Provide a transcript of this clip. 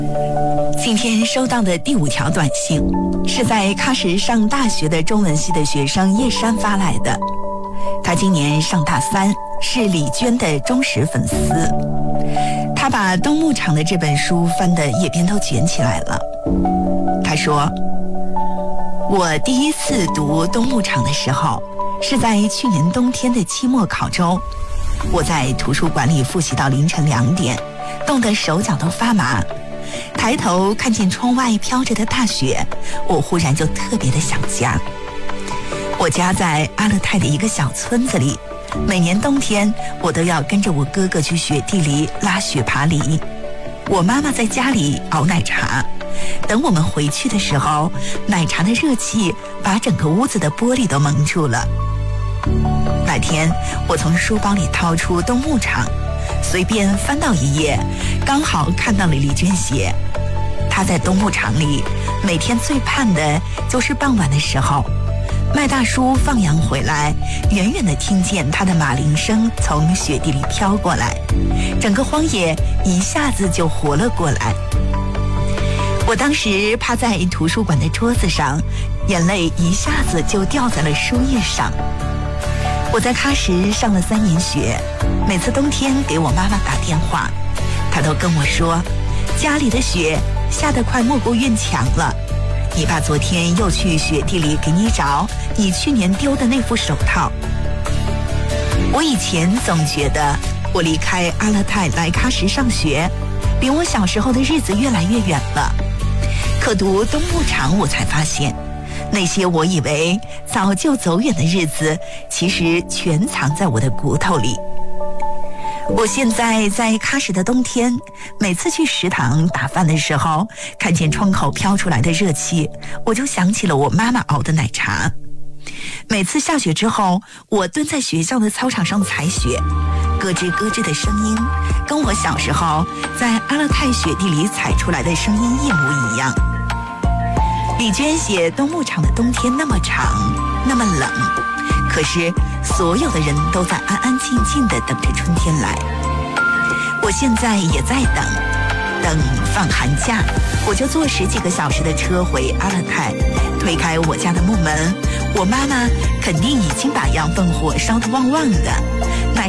今天收到的第5条短信是在喀什上大学的中文系的学生叶珊发来的。他今年上大3，是李娟的忠实粉丝。他把东牧场的这本书翻得页边都卷起来了。他说，我第一次读东牧场的时候是在去年冬天的期末考周，我在图书馆里复习到凌晨2点，冻得手脚都发麻。抬头看见窗外飘着的大雪，我忽然就特别的想家。我家在阿勒泰的一个小村子里，每年冬天我都要跟着我哥哥去雪地里拉雪爬犁。我妈妈在家里熬奶茶，等我们回去的时候，奶茶的热气把整个屋子的玻璃都蒙住了。那天我从书包里掏出东牧场，随便翻到一页，刚好看到了李娟写，她在东牧场里每天最盼的就是傍晚的时候，麦大叔放羊回来，远远地听见他的马铃声从雪地里飘过来，整个荒野一下子就活了过来。我当时趴在图书馆的桌子上，眼泪一下子就掉在了书页上。我在喀什上了3年学，每次冬天给我妈妈打电话，她都跟我说，家里的雪下得快没过院墙了，你爸昨天又去雪地里给你找你去年丢的那副手套。我以前总觉得我离开阿勒泰来喀什上学，离我小时候的日子越来越远了。可读东牧场，我才发现，那些我以为早就走远的日子，其实全藏在我的骨头里。我现在在喀什的冬天，每次去食堂打饭的时候，看见窗口飘出来的热气，我就想起了我妈妈熬的奶茶。每次下雪之后，我蹲在学校的操场上采雪，咯吱咯吱的声音，跟我小时候在阿勒泰雪地里采出来的声音一模一样。李娟写东牧场的冬天那么长，那么冷，可是所有的人都在安安静静地等着春天来。我现在也在等放寒假，我就坐10几个小时的车回阿勒泰，推开我家的木门，我妈妈肯定已经把羊粪火烧得旺旺的，奶